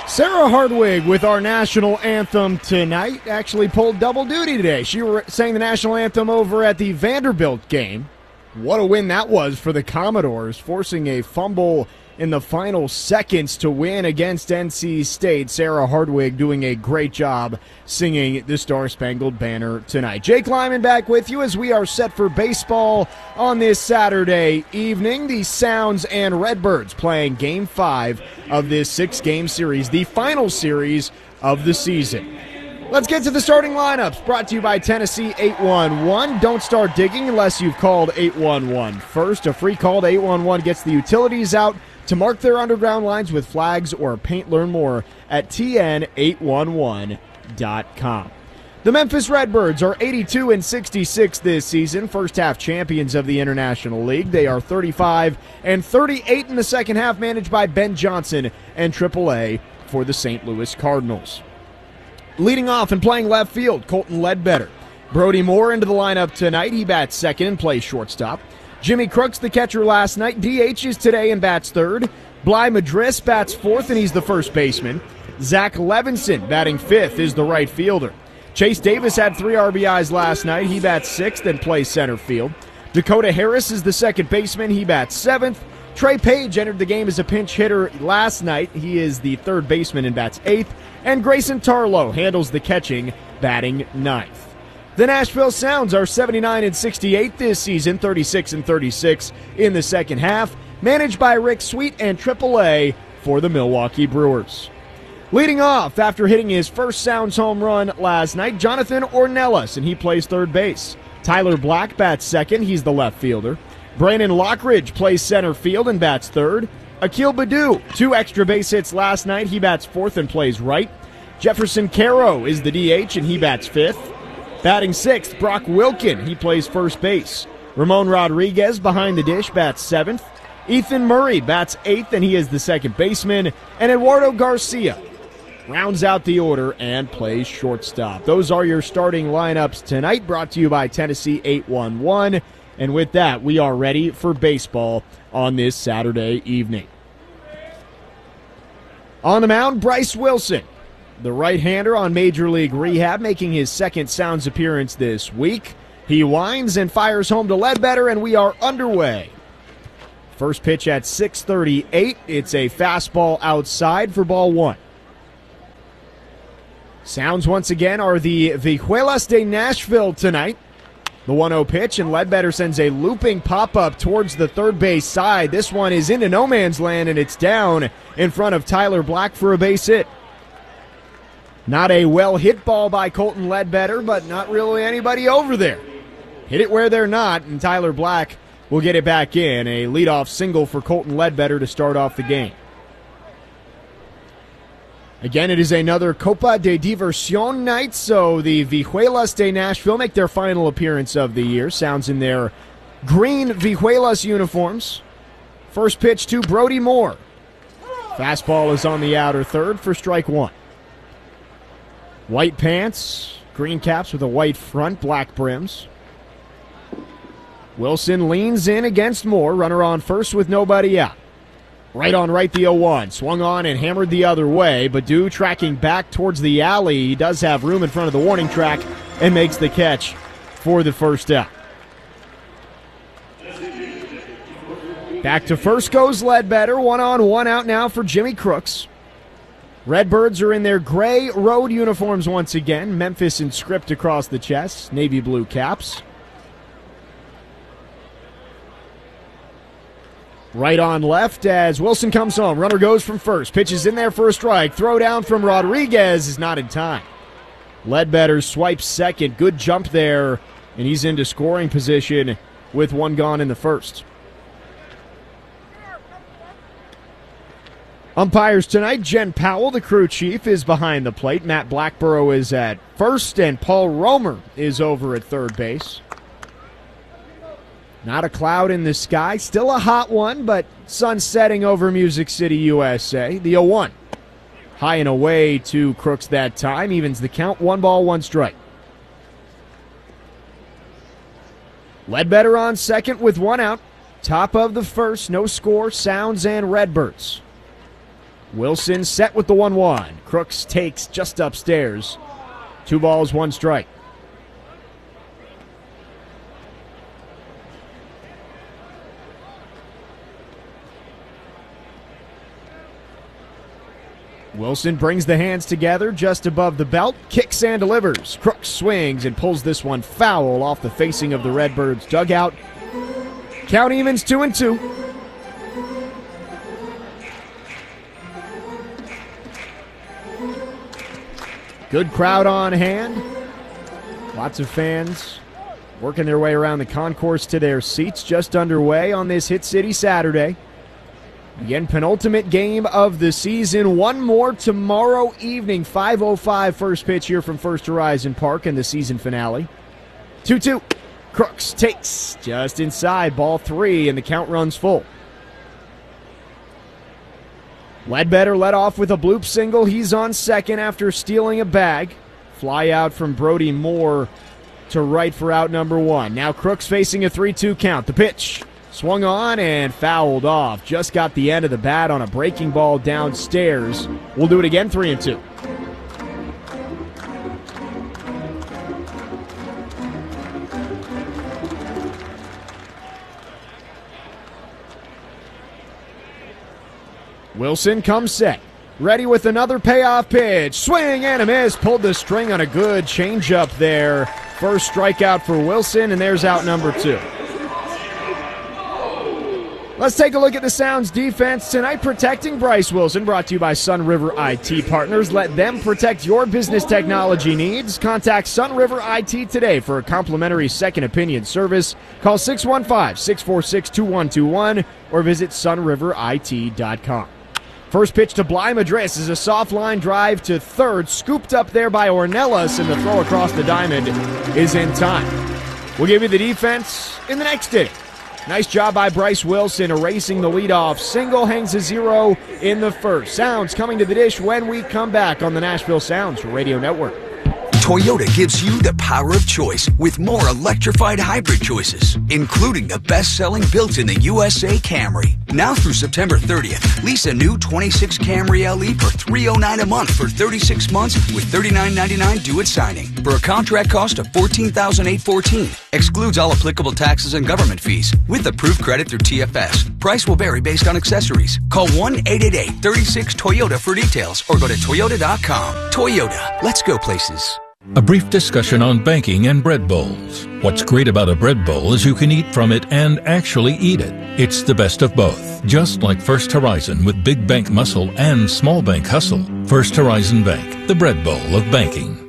Sarah Hardwig with our national anthem tonight actually pulled double duty today. She sang the national anthem over at the Vanderbilt game. What a win that was for the Commodores, forcing a fumble in the final seconds to win against NC State. Sarah Hardwig doing a great job singing the Star-Spangled Banner tonight. Jake Lyman back with you as we are set for baseball on this Saturday evening. The Sounds and Redbirds playing Game 5 of this 6-game series, the final series of the season. Let's get to the starting lineups, brought to you by Tennessee 811. Don't start digging unless you've called 811 first. A free call to 811 gets the utilities out to mark their underground lines with flags or paint. Learn more at tn811.com. The Memphis Redbirds are 82-66 this season, first-half champions of the International League. They are 35-38 in the second half, managed by Ben Johnson and AAA for the St. Louis Cardinals. Leading off and playing left field, Colton Ledbetter. Brody Moore into the lineup tonight. He bats second and plays shortstop. Jimmy Crooks, the catcher last night, DHs today and bats third. Bly Madris bats fourth, and he's the first baseman. Zach Levinson, batting fifth, is the right fielder. Chase Davis had 3 RBIs last night. He bats sixth and plays center field. Dakota Harris is the second baseman. He bats seventh. Trey Page entered the game as a pinch hitter last night. He is the third baseman and bats eighth. And Grayson Tarlow handles the catching, batting ninth. The Nashville Sounds are 79-68 this season, 36-36 in the second half, managed by Rick Sweet and AAA for the Milwaukee Brewers. Leading off after hitting his first Sounds home run last night, Jonathan Ornelas, and he plays third base. Tyler Black bats second. He's the left fielder. Brandon Lockridge plays center field and bats third. Akil Baddoo, 2 extra base hits last night. He bats fourth and plays right. Jefferson Caro is the DH, and he bats fifth. Batting sixth, Brock Wilkin. He plays first base. Ramon Rodriguez behind the dish bats seventh. Ethan Murray bats eighth, and he is the second baseman. And Eduardo Garcia rounds out the order and plays shortstop. Those are your starting lineups tonight, brought to you by Tennessee 811. And with that, we are ready for baseball on this Saturday evening. On the mound, Bryce Wilson, the right-hander on Major League Rehab, making his second Sounds appearance this week. He winds and fires home to Ledbetter, and we are underway. First pitch at 6:38. It's a fastball outside for ball one. Sounds once again are the Vihuelas de Nashville tonight. The 1-0 pitch, and Ledbetter sends a looping pop-up towards the third base side. This one is into no man's land, and it's down in front of Tyler Black for a base hit. Not a well-hit ball by Colton Ledbetter, but not really anybody over there. Hit it where they're not, and Tyler Black will get it back in. A leadoff single for Colton Ledbetter to start off the game. Again, it is another Copa de Diversión night, so the Vihuelas de Nashville make their final appearance of the year. Sounds in their green Vihuelas uniforms. First pitch to Brody Moore. Fastball is on the outer third for strike one. White pants, green caps with a white front, black brims. Wilson leans in against Moore. Runner on first with nobody out. Right on right, the 0-1. Swung on and hammered the other way. Baddoo tracking back towards the alley. He does have room in front of the warning track and makes the catch for the first out. Back to first goes Ledbetter. 1 on, 1 out now for Jimmy Crooks. Redbirds are in their gray road uniforms once again. Memphis in script across the chest. Navy blue caps. Right on left as Wilson comes home. Runner goes from first. Pitches in there for a strike. Throw down from Rodriguez is not in time. Ledbetter swipes second. Good jump there, and he's into scoring position with 1 gone in the first. Umpires tonight, Jen Powell, the crew chief, is behind the plate. Matt Blackborough is at first, and Paul Romer is over at third base. Not a cloud in the sky. Still a hot one, but sun setting over Music City, USA. The 0-1. High and away to Crooks that time. Evens the count. 1 ball, 1 strike. Ledbetter on second with 1 out. Top of the first. No score. Sounds and Redbirds. Wilson set with the 1-1. Crooks takes just upstairs. 2 balls, 1 strike. Wilson brings the hands together just above the belt, kicks and delivers. Crooks swings and pulls this one foul off the facing of the Redbirds dugout. Count evens 2-2. Good crowd on hand. Lots of fans working their way around the concourse to their seats, just underway on this Hit City Saturday. Again, penultimate game of the season. One more tomorrow evening, 5:05 first pitch here from First Horizon Park in the season finale. 2-2. Crooks takes just inside, ball 3, and the count runs full. Ledbetter led off with a bloop single. He's on second after stealing a bag. Fly out from Brody Moore to right for out number 1. Now Crooks facing a 3-2 count. The pitch swung on and fouled off. Just got the end of the bat on a breaking ball downstairs. We'll do it again, 3-2. Wilson comes set. Ready with another payoff pitch. Swing and a miss. Pulled the string on a good changeup there. First strikeout for Wilson, and there's out number 2. Let's take a look at the Sounds defense tonight, protecting Bryce Wilson, brought to you by Sun River IT Partners. Let them protect your business technology needs. Contact Sun River IT today for a complimentary second opinion service. Call 615-646-2121 or visit sunriverit.com. First pitch to Bly Madris is a soft line drive to third, scooped up there by Ornelas, and the throw across the diamond is in time. We'll give you the defense in the next inning. Nice job by Bryce Wilson erasing the leadoff single, hangs a 0 in the first. Sounds coming to the dish when we come back on the Nashville Sounds Radio Network. Toyota gives you the power of choice with more electrified hybrid choices, including the best-selling built-in-the USA Camry. Now through September 30th, lease a new 26 Camry LE for $309 a month for 36 months with $39.99 due at signing. For a contract cost of $14,814. Excludes all applicable taxes and government fees. With approved credit through TFS. Price will vary based on accessories. Call 1-888-36-TOYOTA for details or go to Toyota.com. Toyota, let's go places. A brief discussion on banking and bread bowls. What's great about a bread bowl is you can eat from it and actually eat it. It's the best of both. Just like First Horizon with big bank muscle and small bank hustle. First Horizon Bank, the bread bowl of banking.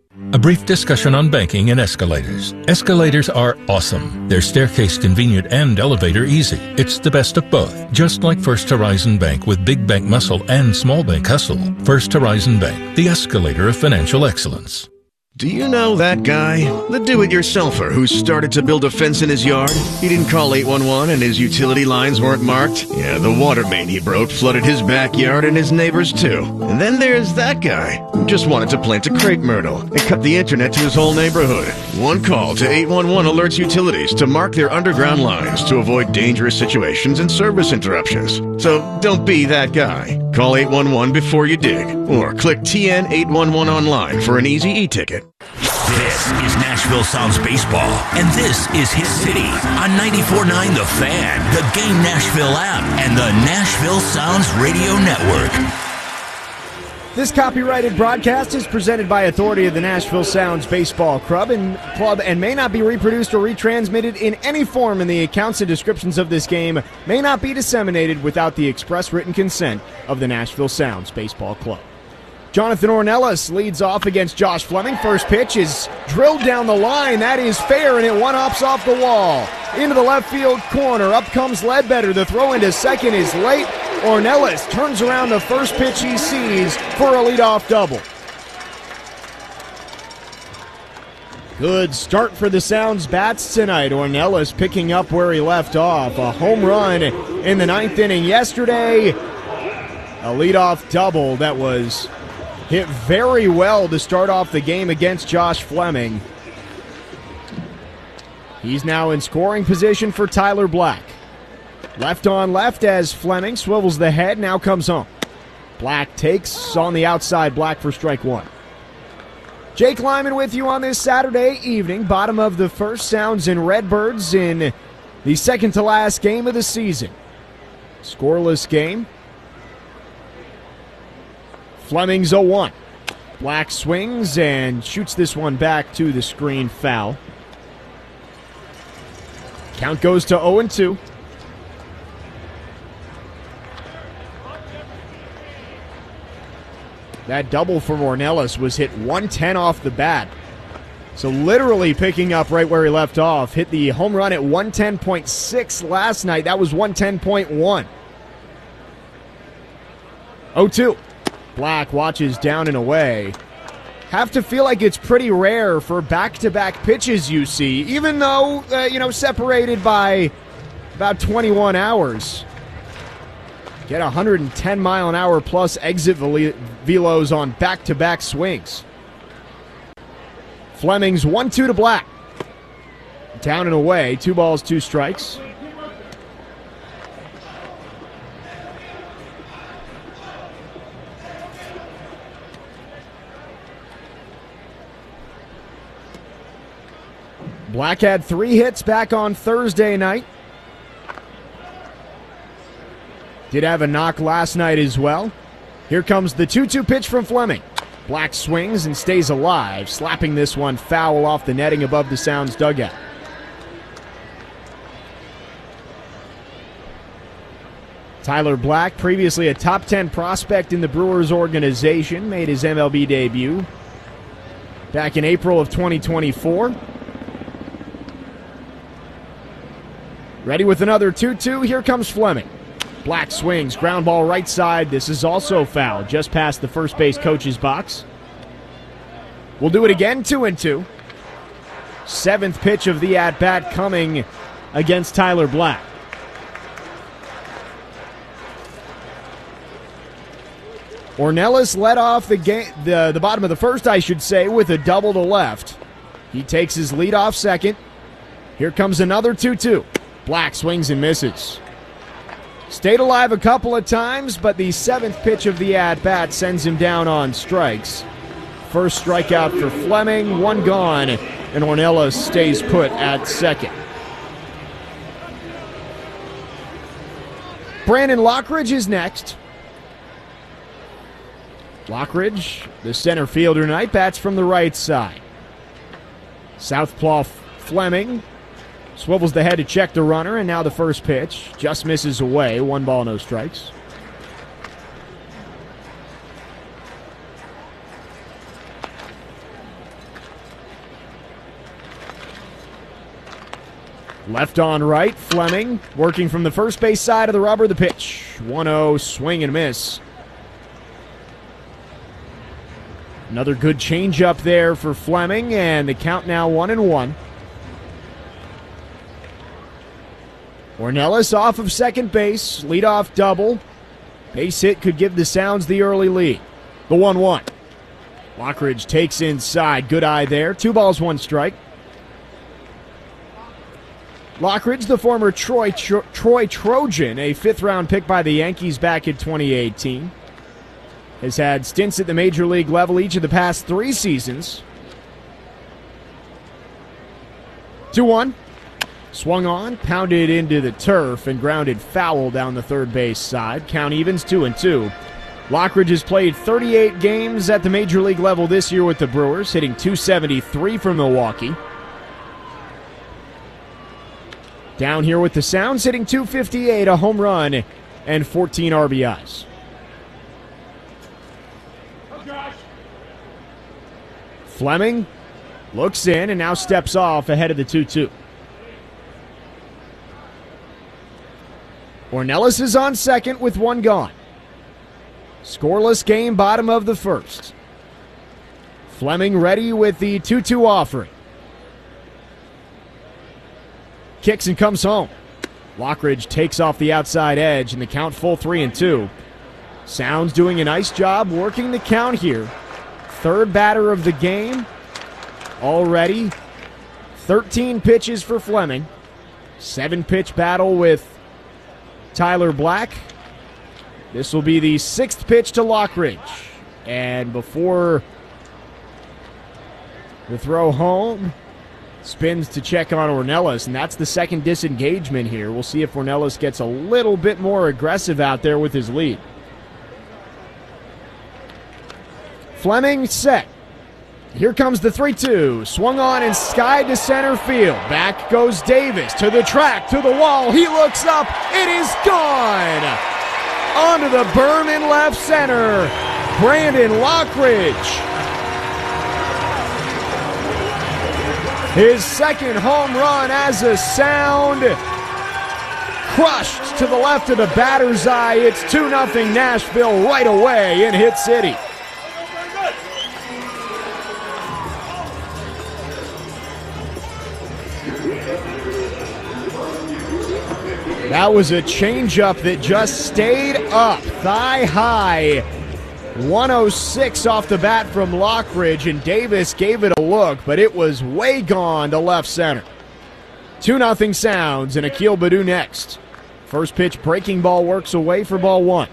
A brief discussion on banking and escalators. Escalators are awesome. They're staircase convenient and elevator easy. It's the best of both. Just like First Horizon Bank with big bank muscle and small bank hustle. First Horizon Bank, the escalator of financial excellence. Do you know that guy? The do-it-yourselfer who started to build a fence in his yard? He didn't call 811 and his utility lines weren't marked? Yeah, the water main he broke flooded his backyard and his neighbors too. And then there's that guy who just wanted to plant a crepe myrtle and cut the internet to his whole neighborhood. One call to 811 alerts utilities to mark their underground lines to avoid dangerous situations and service interruptions. So don't be that guy. Call 811 before you dig, or click TN811 online for an easy e-ticket. This is Nashville Sounds Baseball, and this is Hit City on 94.9 The Fan, the Game Nashville app, and the Nashville Sounds Radio Network. This copyrighted broadcast is presented by authority of the Nashville Sounds Baseball Club and may not be reproduced or retransmitted in any form, and the accounts and descriptions of this game may not be disseminated without the express written consent of the Nashville Sounds Baseball Club. Jonathan Ornelas leads off against Josh Fleming. First pitch is drilled down the line. That is fair, and it one-hops off the wall. Into the left field corner. Up comes Ledbetter. The throw into second is late. Ornelas turns around the first pitch he sees for a leadoff double. Good start for the Sounds bats tonight. Ornelas picking up where he left off. A home run in the ninth inning yesterday. A leadoff double that was hit very well to start off the game against Josh Fleming. He's now in scoring position for Tyler Black. Left on left as Fleming swivels the head, now comes home. Black takes on the outside, Black for strike one. Jake Lyman with you on this Saturday evening. Bottom of the first, Sounds and Redbirds in the second to last game of the season. Scoreless game. Fleming's 0-1. Black swings and shoots this one back to the screen, foul. Count goes to 0-2. That double from Ornelas was hit 110 off the bat. So literally picking up right where he left off. Hit the home run at 110.6 last night. That was 110.1. 0-2. Black watches down and away. Have to feel like it's pretty rare for back-to-back pitches you see, even though, separated by about 21 hours. Get 110-mile-an-hour plus exit velos on back-to-back swings. Fleming's 1-2 to Black. Down and away, 2 balls, 2 strikes. Black had 3 hits back on Thursday night. Did have a knock last night as well. Here comes the 2-2 pitch from Fleming. Black swings and stays alive, slapping this one foul off the netting above the Sounds dugout. Tyler Black, previously a top 10 prospect in the Brewers organization, made his MLB debut back in April of 2024. Ready with another 2-2. Here comes Fleming. Black swings, ground ball right side. This is also foul, just past the first base coach's box. We'll do it again, 2-2. 7th pitch of the at-bat coming against Tyler Black. Ornelas led off the bottom of the first, I should say, with a double to left. He takes his lead off second. Here comes another 2-2. Black swings and misses. Stayed alive a couple of times, but the 7th pitch of the at-bat sends him down on strikes. First strikeout for Fleming, 1 gone, and Ornelas stays put at second. Brandon Lockridge is next. Lockridge, the center fielder tonight, bats from the right side. Southpaw Fleming swivels the head to check the runner, and now the first pitch just misses away. 1 ball, no strikes. Left on right, Fleming working from the first base side of the rubber. The pitch, 1-0, swing and miss. Another good changeup there for Fleming, and the count now 1-1. Ornelas off of second base, leadoff double. Base hit could give the Sounds the early lead. The 1-1. Lockridge takes inside, good eye there. 2 balls, 1 strike. Lockridge, the former Troy Trojan, a 5th-round pick by the Yankees back in 2018. Has had stints at the major league level each of the past 3 seasons. 2-1. Swung on, pounded into the turf, and grounded foul down the third base side. Count evens, 2-2. Lockridge has played 38 games at the major league level this year with the Brewers, hitting .273 for Milwaukee. Down here with the Sounds, hitting .258, a home run, and 14 RBIs. Fleming looks in and now steps off ahead of the 2-2. Ornelas is on second with 1 gone. Scoreless game, bottom of the first. Fleming ready with the 2-2 offering. Kicks and comes home. Lockridge takes off the outside edge, and the count full 3-2. Sounds doing a nice job working the count here. Third batter of the game already. 13 pitches for Fleming. 7-pitch battle with Tyler Black. This will be the 6th pitch to Lockridge. And before the throw home, spins to check on Ornelas, and that's the second disengagement here. We'll see if Ornelas gets a little bit more aggressive out there with his lead. Fleming set. Here comes the 3-2. Swung on and skied to center field. Back goes Davis to the track, to the wall. He looks up. It is gone. Onto the berm in left center. Brandon Lockridge. His second home run as a sound. Crushed to the left of the batter's eye. It's 2-0 Nashville right away in Hit City. That was a changeup that just stayed up, thigh high. 106 off the bat from Lockridge, and Davis gave it a look, but it was way gone to left center. 2-0 Sounds, and Akil Baddoo next. First pitch breaking ball works away for ball one.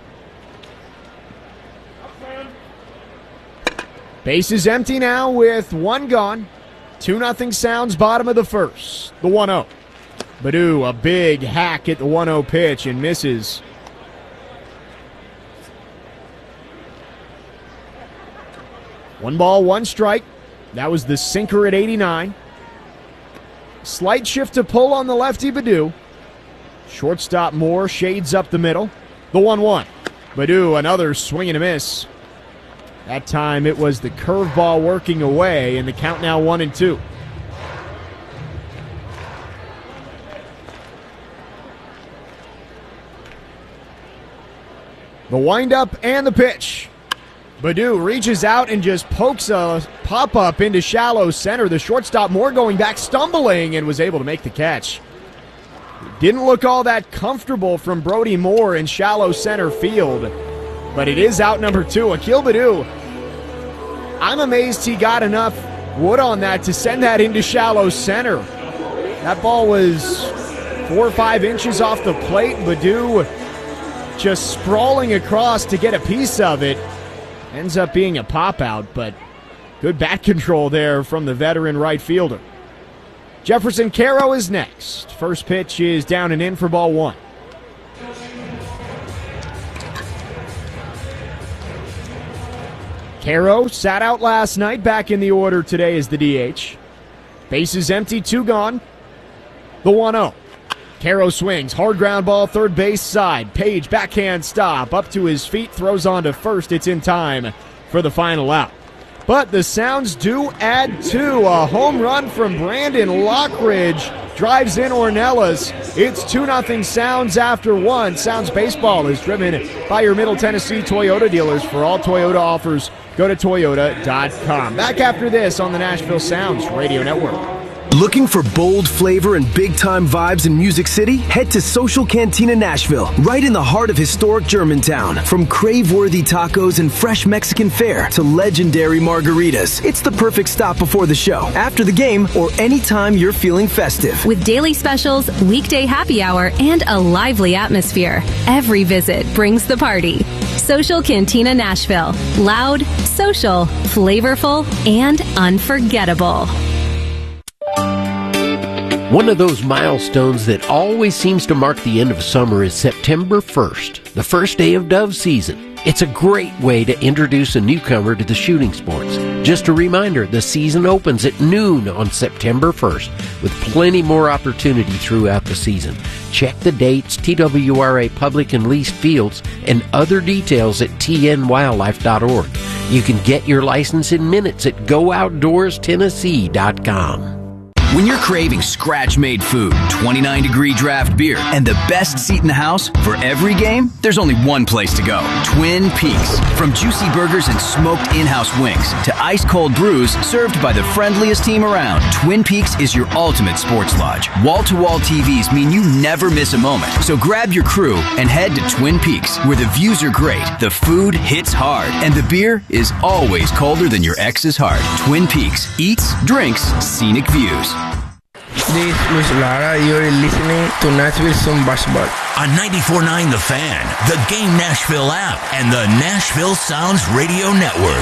Base is empty now with one gone. 2-0 Sounds, bottom of the first. The 1-0. Baddoo, a big hack at the 1-0 pitch and misses. One ball, one strike. That was the sinker at 89. Slight shift to pull on the lefty Baddoo. Shortstop Moore shades up the middle. The 1-1. Baddoo, another swing and a miss. That time it was the curveball working away, and the count now 1-2. The windup and the pitch. Baddoo reaches out and just pokes a pop-up into shallow center. The shortstop Moore going back, stumbling, and was able to make the catch. Didn't look all that comfortable from Brody Moore in shallow center field, but it is out number 2. Akil Baddoo, I'm amazed he got enough wood on that to send that into shallow center. That ball was 4 or 5 inches off the plate. Baddoo just sprawling across to get a piece of it. Ends up being a pop-out, but good bat control there from the veteran right fielder. Jefferson Caro is next. First pitch is down and in for ball one. Caro sat out last night, back in the order today as the DH. Base is empty, 2 gone. The 1-0. Caro swings, hard ground ball, third base side. Page, backhand stop, up to his feet, throws on to first. It's in time for the final out. But the Sounds do add 2. A home run from Brandon Lockridge drives in Ornelas. It's 2-0 Sounds after 1. Sounds baseball is driven by your Middle Tennessee Toyota dealers. For all Toyota offers, go to Toyota.com. Back after this on the Nashville Sounds Radio Network. Looking for bold flavor and big-time vibes in Music City? Head to Social Cantina Nashville, right in the heart of historic Germantown. From crave-worthy tacos and fresh Mexican fare to legendary margaritas, it's the perfect stop before the show, after the game, or anytime you're feeling festive. With daily specials, weekday happy hour, and a lively atmosphere, every visit brings the party. Social Cantina Nashville. Loud, social, flavorful, and unforgettable. One of those milestones that always seems to mark the end of summer is September 1st, the first day of dove season. It's a great way to introduce a newcomer to the shooting sports. Just a reminder, the season opens at noon on September 1st, with plenty more opportunity throughout the season. Check the dates, TWRA public and leased fields, and other details at tnwildlife.org. You can get your license in minutes at GoOutdoorsTennessee.com. When you're craving scratch-made food, 29-degree draft beer, and the best seat in the house for every game, there's only one place to go. Twin Peaks. From juicy burgers and smoked in-house wings to ice-cold brews served by the friendliest team around, Twin Peaks is your ultimate sports lodge. Wall-to-wall TVs mean you never miss a moment. So grab your crew and head to Twin Peaks, where the views are great, the food hits hard, and the beer is always colder than your ex's heart. Twin Peaks. Eats, drinks, scenic views. This is Luis Lara. You're listening to Nashville Sound Baseball. On 94.9 The Fan, the Game Nashville app, and the Nashville Sounds Radio Network.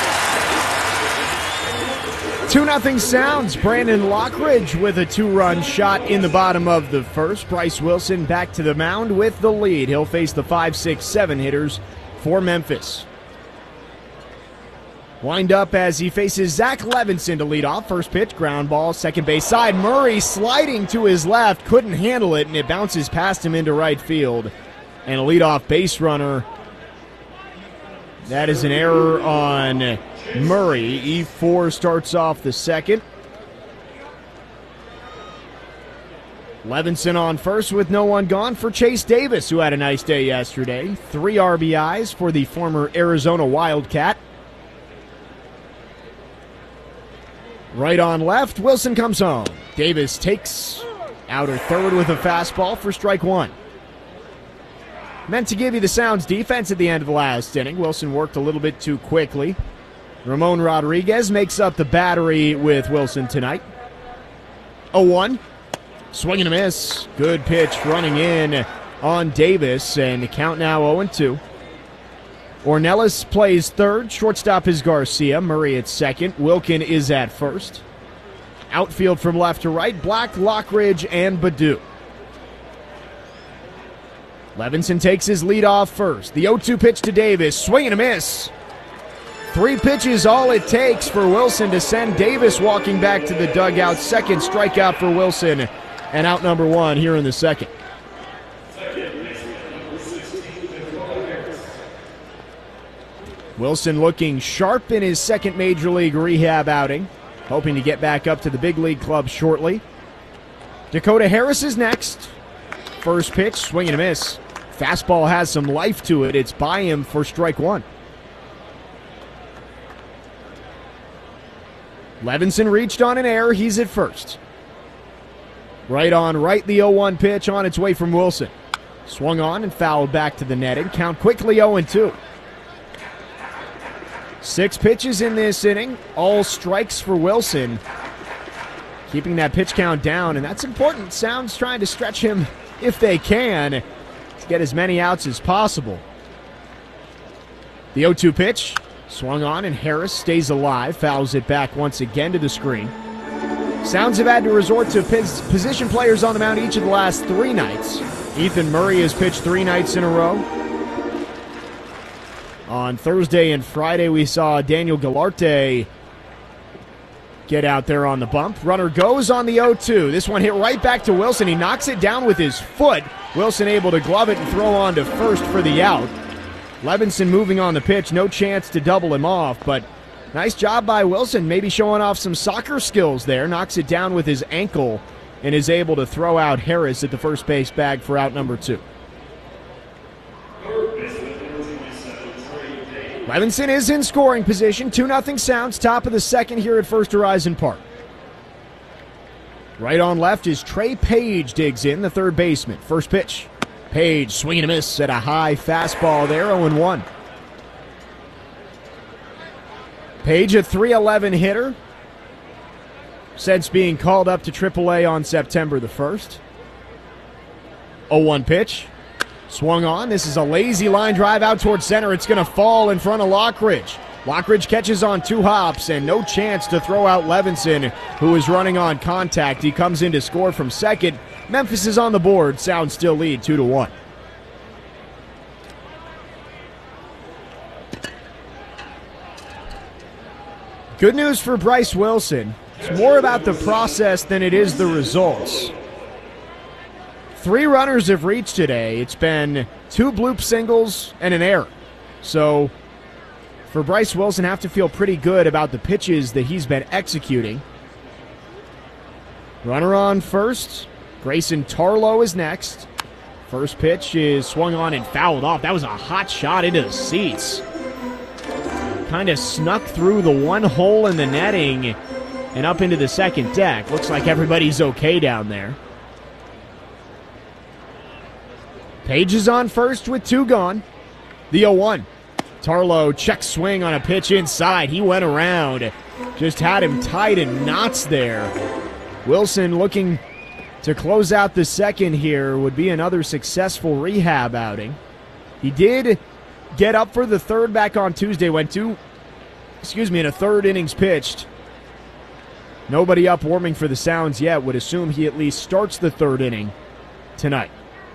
2-0 Sounds. Brandon Lockridge with a 2-run shot in the bottom of the first. Bryce Wilson back to the mound with the lead. He'll face the 5, 6, 7 hitters for Memphis. Wind up as he faces Zach Levinson to lead off. First pitch, ground ball, second base side. Murray sliding to his left, couldn't handle it, and it bounces past him into right field. And a leadoff base runner. That is an error on Murray. E4 starts off the second. Levinson on first with no one gone for Chase Davis, who had a nice day yesterday. 3 RBIs for the former Arizona Wildcat. Right on left, Wilson comes home. Davis takes outer third with a fastball for strike one. Meant to give you the Sounds defense at the end of the last inning. Wilson worked a little bit too quickly. Ramon Rodriguez makes up the battery with Wilson tonight. 0-1. Swing and a miss. Good pitch running in on Davis, and the count now 0-2. Ornelas plays third. Shortstop is Garcia. Murray at second. Wilkin is at first. Outfield from left to right. Black, Lockridge, and Baду. Levinson takes his lead off first. The 0-2 pitch to Davis. Swing and a miss. 3 pitches all it takes for Wilson to send Davis walking back to the dugout. Second strikeout for Wilson, and out number 1 here in the second. Wilson looking sharp in his second Major League rehab outing, hoping to get back up to the big league club shortly. Dakota Harris is next. First pitch, swing and a miss. Fastball has some life to it. It's by him for strike one. Levinson reached on an error. He's at first. Right on right, the 0-1 pitch on its way from Wilson. Swung on and fouled back to the netting. Count quickly 0-2. 6 pitches in this inning, all strikes for Wilson. Keeping that pitch count down, and that's important. Sounds trying to stretch him if they can to get as many outs as possible. The 0-2 pitch, swung on, and Harris stays alive, fouls it back once again to the screen. Sounds have had to resort to position players on the mound each of the last 3 nights. Ethan Murray has pitched 3 nights in a row. On Thursday and Friday, we saw Daniel Galarte get out there on the bump. Runner goes on the 0-2. This one hit right back to Wilson. He knocks it down with his foot. Wilson able to glove it and throw on to first for the out. Levinson moving on the pitch. No chance to double him off, but nice job by Wilson. Maybe showing off some soccer skills there. Knocks it down with his ankle and is able to throw out Harris at the first base bag for out number 2. Levinson is in scoring position. 2-0 Sounds, top of the second here at First Horizon Park. Right on left is Trey Page, digs in, the third baseman. First pitch. Page, swing and a miss at a high fastball there, 0-1. Page, a .311 hitter, since being called up to AAA on September the 1st. 0-1 pitch. Swung on. This is a lazy line drive out towards center. It's going to fall in front of Lockridge. Lockridge catches on 2 hops and no chance to throw out Levinson, who is running on contact. He comes in to score from second. Memphis is on the board. Sounds still lead 2-1. Good news for Bryce Wilson. It's more about the process than it is the results. 3 runners have reached today. It's been 2 bloop singles and an error. So for Bryce Wilson, have to feel pretty good about the pitches that he's been executing. Runner on first. Grayson Tarlow is next. First pitch is swung on and fouled off. That was a hot shot into the seats. Kind of snuck through the one hole in the netting and up into the second deck. Looks like everybody's okay down there. Page is on first with 2 gone. The 0-1. Tarlow check swing on a pitch inside. He went around. Just had him tied in knots there. Wilson looking to close out the second here. Would be another successful rehab outing. He did get up for the third back on Tuesday. Went in a third innings pitched. Nobody up warming for the Sounds yet. Would assume he at least starts the third inning tonight.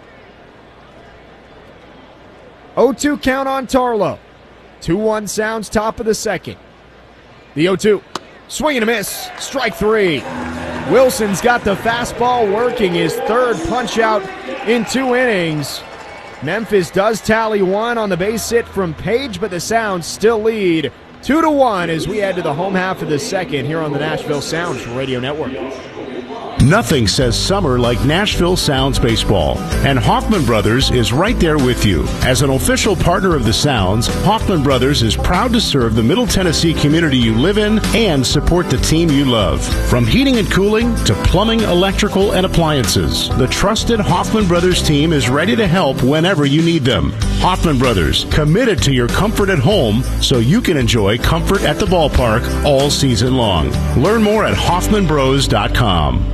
0-2 count on Tarlow. 2-1 Sounds, top of the second. The 0-2. Swing and a miss. Strike three. Wilson's got the fastball working, his third punch out in 2 innings. Memphis does tally one on the base hit from Page, but the Sounds still lead 2-1 as we head to the home half of the second here on the Nashville Sounds Radio Network. Nothing says summer like Nashville Sounds baseball, and Hoffman Brothers is right there with you. As an official partner of the Sounds, Hoffman Brothers is proud to serve the Middle Tennessee community you live in and support the team you love. From heating and cooling to plumbing, electrical, and appliances, the trusted Hoffman Brothers team is ready to help whenever you need them. Hoffman Brothers, committed to your comfort at home so you can enjoy comfort at the ballpark all season long. Learn more at hoffmanbros.com.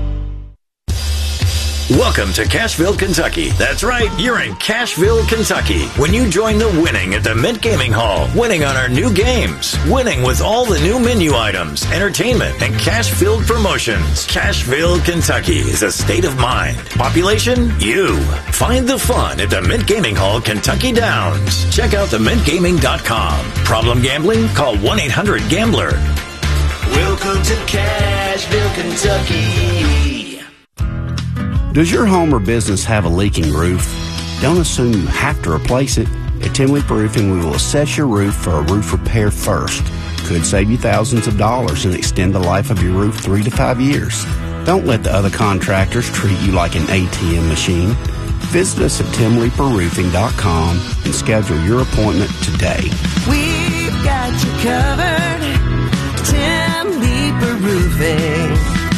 Welcome to Cashville, Kentucky. That's right, you're in Cashville, Kentucky. When you join the winning at the Mint Gaming Hall, winning on our new games, winning with all the new menu items, entertainment, and cash-filled promotions. Cashville, Kentucky is a state of mind. Population? You. Find the fun at the Mint Gaming Hall, Kentucky Downs. Check out themintgaming.com. Problem gambling? Call 1-800-GAMBLER. Welcome to Cashville, Kentucky. Does your home or business have a leaking roof? Don't assume you have to replace it. At Tim Leap Roofing, we will assess your roof for a roof repair first. Could save you thousands of dollars and extend the life of your roof 3 to 5 years. Don't let the other contractors treat you like an ATM machine. Visit us at timleaperroofing.com and schedule your appointment today. We've got you covered. Tim Leaper Roofing.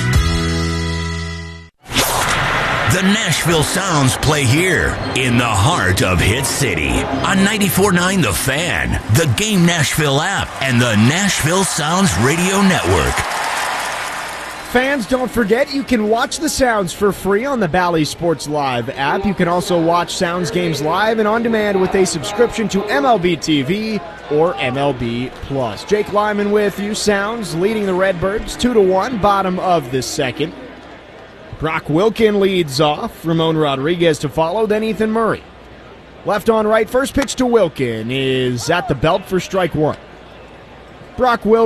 The Nashville Sounds play here in the heart of Hit City on 94.9 The Fan, the Game Nashville app, and the Nashville Sounds Radio Network. Fans, don't forget you can watch the Sounds for free on the Bally Sports Live app. You can also watch Sounds games live and on demand with a subscription to MLB TV or MLB Plus. Jake Lyman with you. Sounds leading the Redbirds 2-1, bottom of the second. Brock Wilken leads off. Ramon Rodriguez to follow, then Ethan Murray. Left on right, first pitch to Wilken is at the belt for strike one. Brock Wilken